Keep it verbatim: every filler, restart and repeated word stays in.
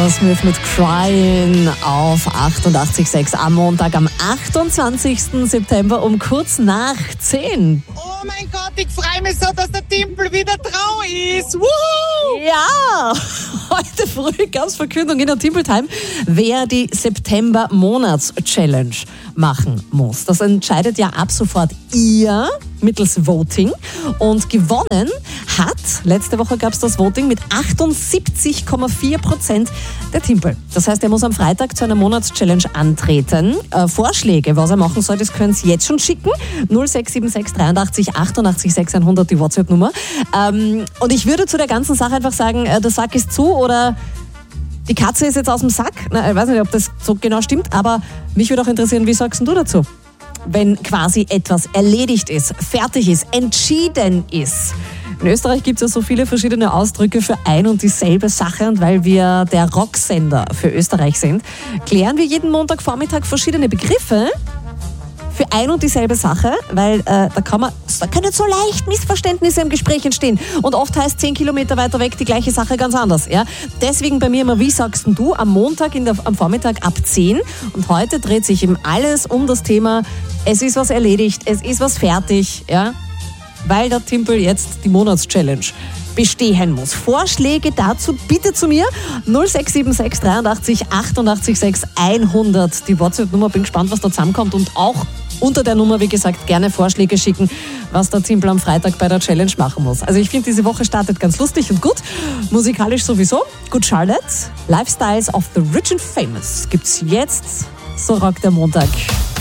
Aerosmith mit Crying auf achtundachtzig Komma sechs am Montag, am achtundzwanzigsten September um kurz nach zehn. Oh mein Gott, ich freue mich so, dass der Timpel wieder trau ist. Wuhu! Ja, heute früh gab es Verkündung in der Timple Time, wer die September-Monats-Challenge machen muss. Das entscheidet ja ab sofort ihr mittels Voting. Und gewonnen hat, letzte Woche gab es das Voting mit achtundsiebzig Komma vier Prozent der Timpel. Das heißt, er muss am Freitag zu einer Monatschallenge antreten. Äh, Vorschläge, was er machen soll, das können Sie jetzt schon schicken. null sechs sieben sechs dreiundachtzig achtundachtzig sechshundert, die WhatsApp-Nummer. Ähm, und ich würde zu der ganzen Sache einfach sagen, äh, der Sack ist zu oder die Katze ist jetzt aus dem Sack. Na, ich weiß nicht, ob das so genau stimmt, aber mich würde auch interessieren, wie sagst du dazu? Wenn quasi etwas erledigt ist, fertig ist, entschieden ist. In Österreich gibt es ja so viele verschiedene Ausdrücke für ein und dieselbe Sache, und weil wir der Rocksender für Österreich sind, klären wir jeden Montagvormittag verschiedene Begriffe für ein und dieselbe Sache, weil äh, da kann man, da können so leicht Missverständnisse im Gespräch entstehen. Und oft heißt zehn Kilometer weiter weg die gleiche Sache ganz anders. Ja? Deswegen bei mir immer, wie sagst du, am Montag in der, am Vormittag ab zehn. Und heute dreht sich eben alles um das Thema, es ist was erledigt, es ist was fertig, ja? Weil der Timpel jetzt die Monatschallenge bestehen muss. Vorschläge dazu bitte zu mir. null sechs sieben sechs dreiundachtzig achtundachtzig sechshundert, die WhatsApp-Nummer. Bin gespannt, was da zusammenkommt. Und auch unter der Nummer, wie gesagt, gerne Vorschläge schicken, was der Timpel am Freitag bei der Challenge machen muss. Also ich finde, diese Woche startet ganz lustig und gut. Musikalisch sowieso. Good Charlotte. Lifestyles of the Rich and Famous gibt's jetzt. So rockt der Montag.